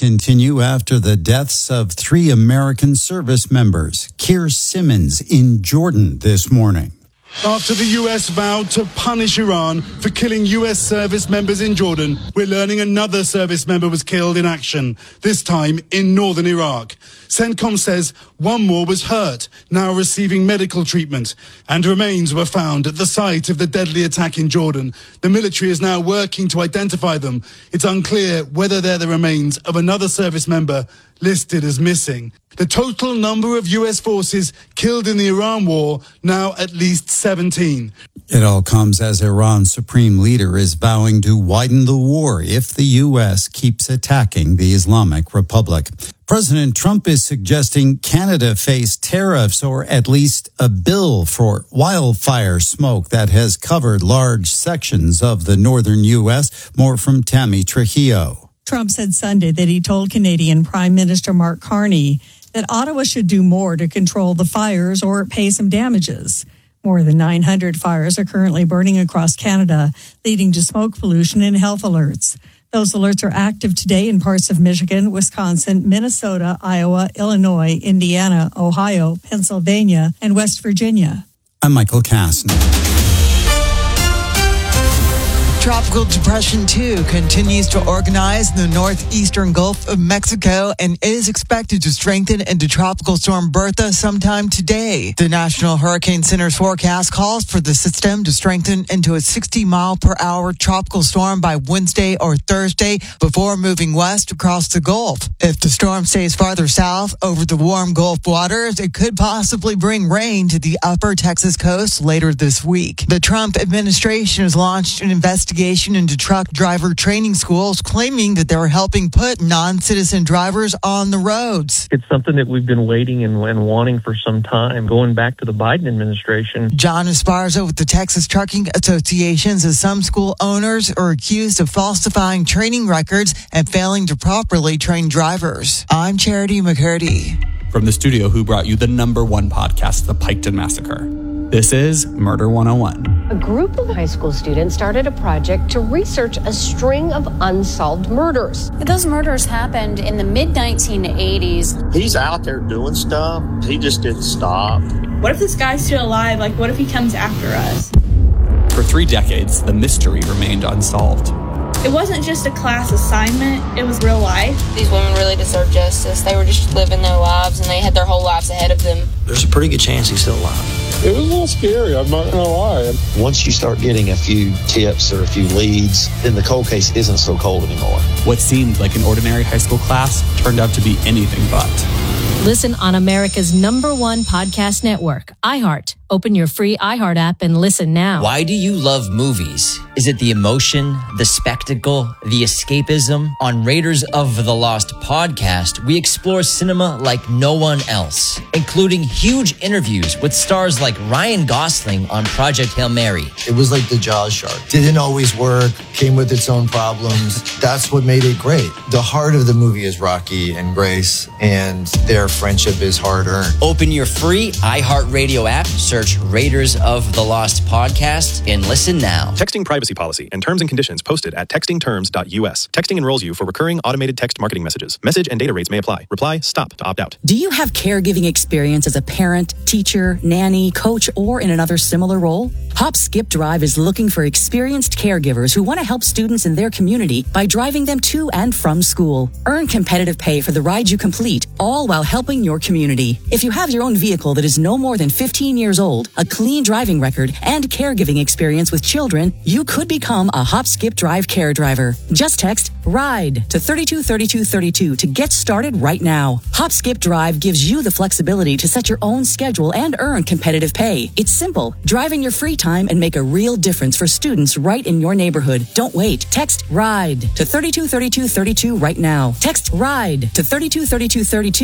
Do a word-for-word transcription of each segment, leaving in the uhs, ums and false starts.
continue after the deaths of three American service members. Keir Simmons in Jordan this morning. After the U S vowed to punish Iran for killing U S service members in Jordan, we're learning another service member was killed in action, this time in northern Iraq. CENTCOM says one more was hurt, now receiving medical treatment, and remains were found at the site of the deadly attack in Jordan. The military is now working to identify them. It's unclear whether they're the remains of another service member listed as missing. The total number of U S forces killed in the Iran war, now at least seventeen. It all comes as Iran's supreme leader is vowing to widen the war if the U S keeps attacking the Islamic Republic. President Trump is suggesting Canada face tariffs or at least a bill for wildfire smoke that has covered large sections of the northern U S. More from Tammy Trujillo. Trump said Sunday that he told Canadian Prime Minister Mark Carney that Ottawa should do more to control the fires or pay some damages. More than nine hundred fires are currently burning across Canada, leading to smoke pollution and health alerts. Those alerts are active today in parts of Michigan, Wisconsin, Minnesota, Iowa, Illinois, Indiana, Ohio, Pennsylvania, and West Virginia. I'm Michael Kastner. Tropical Depression two continues to organize in the northeastern Gulf of Mexico and is expected to strengthen into Tropical Storm Bertha sometime today. The National Hurricane Center's forecast calls for the system to strengthen into a sixty mile per hour tropical storm by Wednesday or Thursday before moving west across the Gulf. If the storm stays farther south over the warm Gulf waters, it could possibly bring rain to the upper Texas coast later this week. The Trump administration has launched an investigation into truck driver training schools, claiming that they're helping put non-citizen drivers on the roads. It's something that we've been waiting and, and wanting for some time, going back to the Biden administration. John Esparza with the Texas Trucking Association says some school owners are accused of falsifying training records and failing to properly train drivers. I'm Charity McCurdy. From the studio who brought you the number one podcast, The Piketon Massacre. This is Murder one oh one. A group of high school students started a project to research a string of unsolved murders. Those murders happened in the mid nineteen eighties. He's out there doing stuff. He just didn't stop. What if this guy's still alive? Like, what if he comes after us? For three decades, the mystery remained unsolved. It wasn't just a class assignment, it was real life. These women really deserve justice. They were just living their lives and they had their whole lives ahead of them. There's a pretty good chance he's still alive. It was a little scary, I'm not gonna lie. Once you start getting a few tips or a few leads, then the cold case isn't so cold anymore. What seemed like an ordinary high school class turned out to be anything but. Listen on America's number one podcast network, iHeart. Open your free iHeart app and listen now. Why do you love movies? Is it the emotion, the spectacle, the escapism? On Raiders of the Lost podcast, we explore cinema like no one else, including huge interviews with stars like Ryan Gosling on Project Hail Mary. It was like the Jaws shark. Didn't always work, came with its own problems. That's what made it great. The heart of the movie is Rocky and Grace, and their friendship is hard-earned. Open your free iHeartRadio app, search Raiders of the Lost podcast, and listen now. Texting privacy policy and terms and conditions posted at texting terms dot U S. Texting enrolls you for recurring automated text marketing messages. Message and data rates may apply. Reply STOP to opt out. Do you have caregiving experience as a parent, teacher, nanny, coach, or in another similar role? Hop Skip Drive is looking for experienced caregivers who want to help students in their community by driving them to and from school. Earn competitive pay for the ride you complete, all while helping your community. If you have your own vehicle that is no more than fifteen years old, a clean driving record, and caregiving experience with children, you could become a Hop Skip Drive care driver. Just text RIDE to thirty-two thirty-two thirty-two to get started right now. Hop Skip Drive gives you the flexibility to set your own schedule and earn competitive pay. It's simple. Drive in your free time and make a real difference for students right in your neighborhood. Don't wait. Text RIDE to thirty-two thirty-two thirty-two right now. Text RIDE to thirty-two thirty-two thirty-two and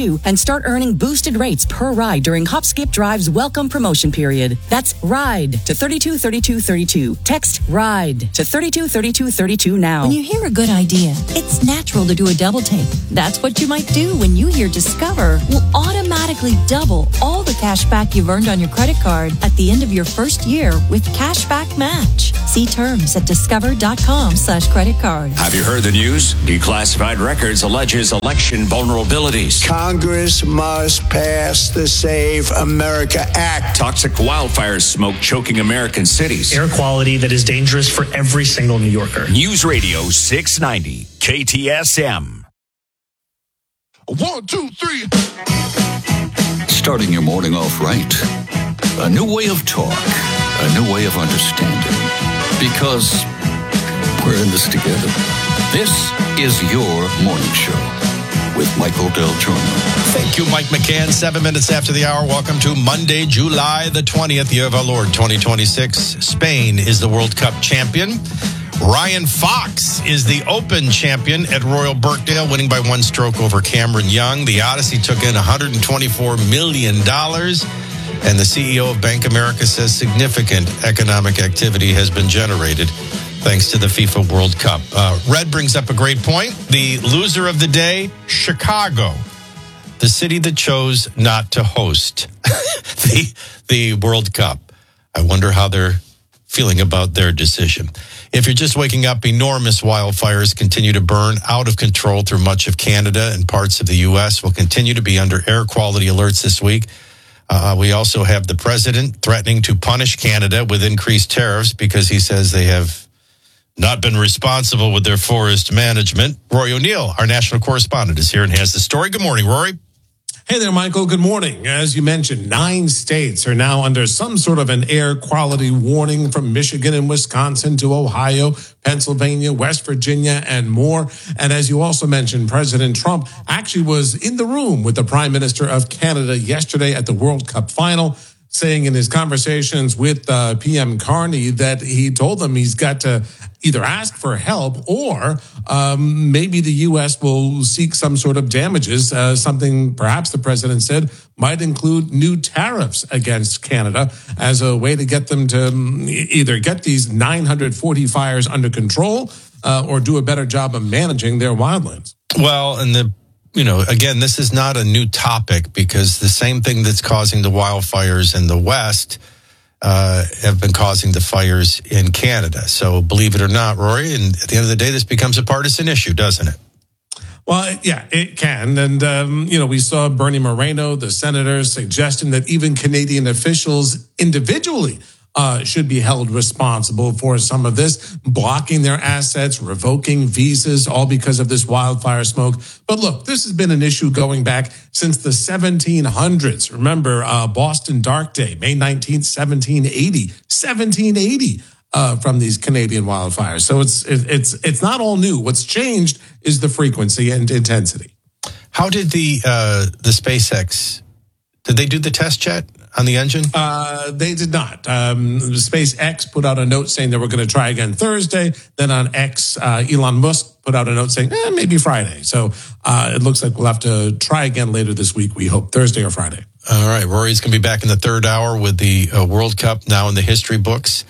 start earning boosted rates per ride during Hop Skip Drive's welcome promotion period. That's RIDE to thirty-two thirty-two thirty-two. Text RIDE to thirty-two thirty-two thirty-two now. When you hear a good idea, it's natural to do a double take. That's what you might do when you hear Discover will automatically double all the cash back you've earned on your credit card at the end of your first year with Cashback Match. See terms at discover.com slash credit card. Have you heard the news? Declassified Records alleges election vulnerabilities. Congress must pass the Save America Act. Toxic wildfire smoke choking American cities. Air quality that is dangerous for every single New Yorker. News Radio six ninety K T S M. One, two, three. Starting your morning off right. A new way of talk. A new way of understanding. Because we're in this together. This is your morning show with Michael Del Giorno. Thank you, Mike McCann. Seven minutes after the hour. Welcome to Monday, July the twentieth, year of our Lord, twenty twenty-six. Spain is the World Cup champion. Ryan Fox is the Open champion at Royal Birkdale, winning by one stroke over Cameron Young. The Odyssey took in one hundred twenty-four million dollars. And the C E O of Bank America says significant economic activity has been generated thanks to the FIFA World Cup. Uh, Red brings up a great point. The loser of the day, Chicago, the city that chose not to host the, the World Cup. I wonder how they're feeling about their decision. If you're just waking up, enormous wildfires continue to burn out of control through much of Canada and parts of the U S. Will continue to be under air quality alerts this week. Uh, we also have the president threatening to punish Canada with increased tariffs because he says they have not been responsible with their forest management. Rory O'Neill, our national correspondent, is here and has the story. Good morning, Rory. Hey there, Michael. Good morning. As you mentioned, nine states are now under some sort of an air quality warning, from Michigan and Wisconsin to Ohio, Pennsylvania, West Virginia, and more. And as you also mentioned, President Trump actually was in the room with the Prime Minister of Canada yesterday at the World Cup final, saying in his conversations with uh, P M Carney that he told them he's got to either ask for help or um, maybe the U S will seek some sort of damages, uh, something perhaps the president said might include new tariffs against Canada as a way to get them to um, either get these nine hundred forty fires under control uh, or do a better job of managing their wildlands. Well, and the You know, again, this is not a new topic because the same thing that's causing the wildfires in the West uh, have been causing the fires in Canada. So believe it or not, Rory, and at the end of the day, this becomes a partisan issue, doesn't it? Well, yeah, it can. And, um, you know, we saw Bernie Moreno, the senator, suggesting that even Canadian officials individually Uh, should be held responsible for some of this, blocking their assets, revoking visas, all because of this wildfire smoke. But look, this has been an issue going back since the seventeen hundreds. Remember, uh, Boston Dark Day, May nineteenth, seventeen eighty, seventeen eighty uh, from these Canadian wildfires. So it's it, it's it's not all new. What's changed is the frequency and intensity. How did the uh, the SpaceX, did they do the test jet on the engine? Uh, they did not. Um, SpaceX put out a note saying they were going to try again Thursday. Then on X, uh, Elon Musk put out a note saying, eh, maybe Friday. So uh, it looks like we'll have to try again later this week, we hope, Thursday or Friday. All right. Rory's going to be back in the third hour with the uh, World Cup now in the history books.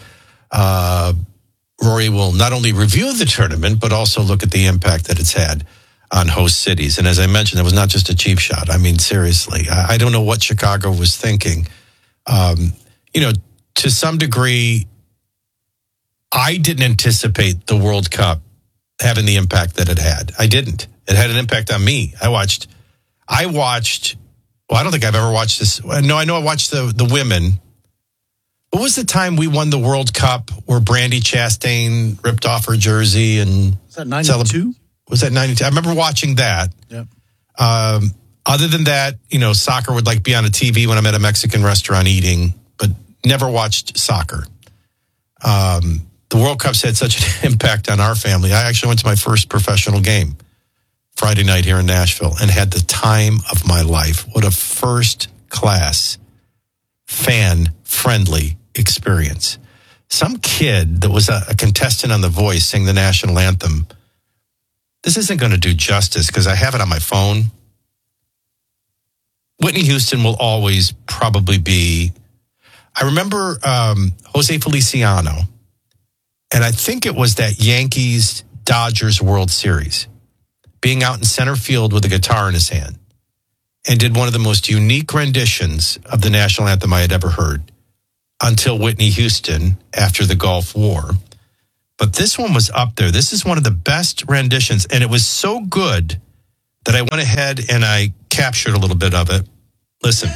Uh, Rory will not only review the tournament, but also look at the impact that it's had on host cities. And as I mentioned, it was not just a cheap shot. I mean, seriously, I, I don't know what Chicago was thinking. Um, you know, to some degree, I didn't anticipate the World Cup having the impact that it had. I didn't. It had an impact on me. I watched, I watched, well, I don't think I've ever watched this. No, I know I watched the, the women. What was the time we won the World Cup where Brandy Chastain ripped off her jersey and... Was that ninety-two? Was that ninety-two? I remember watching that. Yep. Um, other than that, you know, soccer would like be on a T V when I'm at a Mexican restaurant eating, but never watched soccer. Um, the World Cup's had such an impact on our family. I actually went to my first professional game Friday night here in Nashville and had the time of my life. What a first class, fan friendly experience. Some kid that was a, a contestant on The Voice sing the national anthem. This isn't going to do justice because I have it on my phone. Whitney Houston will always probably be. I remember um, Jose Feliciano, and I think it was that Yankees Dodgers World Series, being out in center field with a guitar in his hand, and did one of the most unique renditions of the national anthem I had ever heard until Whitney Houston after the Gulf War. But this one was up there. This is one of the best renditions, and it was so good that I went ahead and I captured a little bit of it. Listen.